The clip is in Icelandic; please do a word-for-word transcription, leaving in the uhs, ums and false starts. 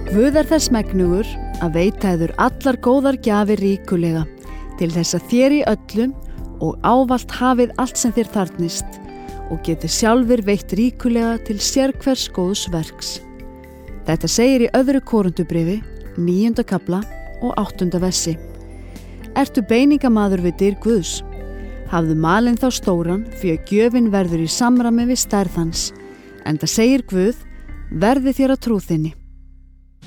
Guð er þess megnugur að veita yður allar góðar gjafir ríkulega, til þess að þér í öllum og ávallt hafið allt sem þér þarfnist og getið sjálfur veitt ríkulega til sérhvers góðs verks. Þetta segir í öðru Korintubréfi, níunda kafla og áttunda versi. Ertu beiningamaður við dyr Guðs? Hafðu malinn þá stóran, því að gjöfin verður í samræmi við stærð hans, enda segir Guð, verði þér að trú þinni.